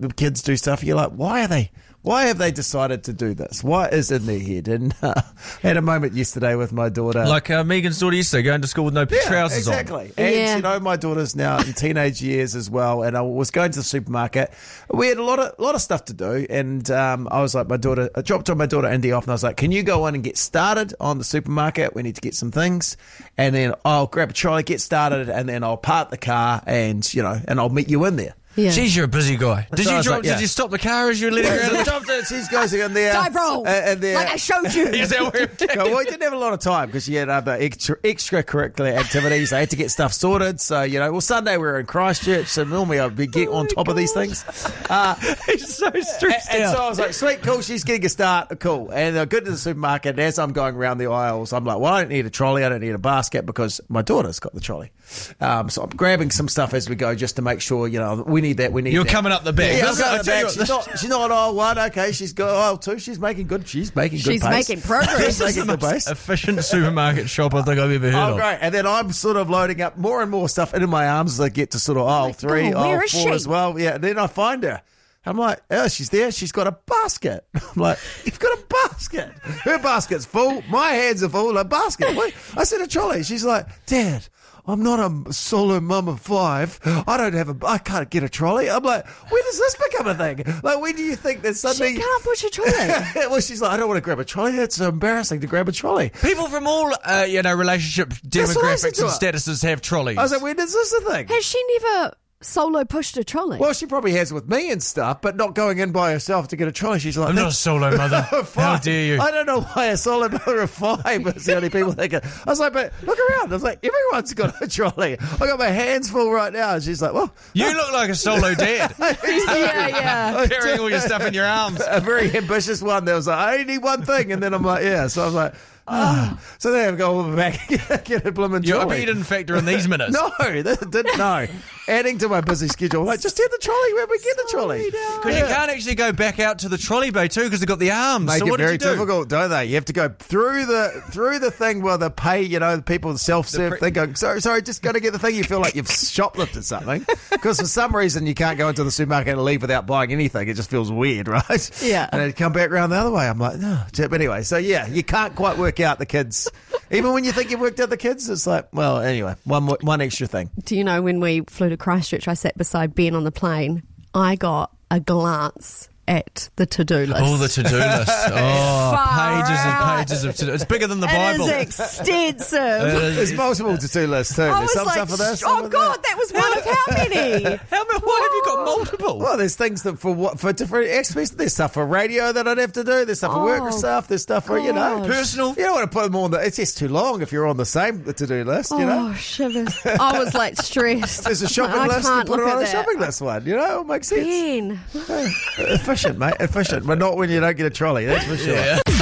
the kids do stuff. You're like, why have they decided to do this? What is in their head? And had a moment yesterday with my daughter. Like Megan's daughter yesterday, going to school with no trousers on. Exactly. And, my daughter's now in teenage years as well. And I was going to the supermarket. We had a lot of stuff to do. And I was like, I dropped my daughter Indy off and I was like, can you go in and get started on the supermarket? We need to get some things. And then I'll grab a trolley, get started, and then I'll park the car and I'll meet you in there. Yeah. Jeez, you're a busy guy. Did you stop the car as you were letting her out? She's going in there. Dive roll. Like I showed you. Is that where well, we didn't have a lot of time because she had other extracurricular activities. I had to get stuff sorted. So, Sunday we were in Christchurch. So normally I'd be getting on top of these things. He's so stressed out. And so I was like, sweet, cool. She's getting a start. Cool. And I get to the supermarket. And as I'm going around the aisles, I'm like, well, I don't need a trolley. I don't need a basket because my daughter's got the trolley. So I'm grabbing some stuff as we go just to make sure, we need that. You're coming up the back. Yeah, I'm going up the back. She's not aisle one. Okay, she's got aisle two. She's making good. She's making good pace. She's making progress. She's making good pace. Efficient supermarket shop I think I've ever heard of. Oh, great. And then I'm sort of loading up more and more stuff into my arms as I get to sort of aisle three, aisle four as well. Yeah, and then I find her. I'm like, oh, she's there. She's got a basket. I'm like, you've got a basket. Her basket's full. My hands are full. A basket. Wait. I said a trolley. She's like, Dad, I'm not a solo mum of 5. I can't get a trolley. I'm like, when does this become a thing? Like, when do you think that suddenly... She can't push a trolley. Well, she's like, I don't want to grab a trolley. It's embarrassing to grab a trolley. People from all, relationship demographics and statuses have trolleys. I was like, when is this a thing? Has she never solo pushed a trolley? Well, she probably has with me and stuff, but not going in by herself to get a trolley. She's like, I'm not a solo mother. How dare you? I don't know why a solo mother of 5 is the only people that can. I was like, but look around. I was like, everyone's got a trolley. I got my hands full right now. And she's like, well. You look like a solo dad. Yeah. Carrying all your stuff in your arms. A very ambitious one. There was like, I only need one thing. And then I'm like, yeah. So I was like, so then I go back and get a blooming trolley. I bet you didn't factor in these minutes. No, didn't know. Adding to my busy schedule. Like, just get the trolley. Where we get the trolley? Because you can't actually go back out to the trolley bay too because they've got the arms. Make so it what very did you do? difficult, don't they? You have to go through the thing where they pay, the people, the self-serve thing. Go, sorry, just got to get the thing. You feel like you've shoplifted something. Because for some reason you can't go into the supermarket and leave without buying anything. It just feels weird, right? Yeah. And then come back around the other way. I'm like, no. But anyway, so yeah, you can't quite work out the kids. Even when you think you've worked out the kids, it's like, well, anyway, one extra thing. Do you know when we flew to Christchurch, I sat beside Ben on the plane. I got a glance at the to-do list. Oh, the to-do list. Pages and pages of to-do. It's bigger than the Bible. It is extensive. There's multiple to-do lists too. There's some stuff for this. Oh God, that was one of how many? Why have you got multiple? Well, there's things that for different aspects. There's stuff for radio that I'd have to do. There's stuff for work stuff. There's stuff for personal. You don't want to put them on it's just too long if you're on the same to-do list. Oh, shivers! I was like stressed. There's a shopping list. You put it on a shopping list one. It makes sense. Ben. Efficient, mate. Efficient, but not when you don't get a trolley. That's for sure. Yeah.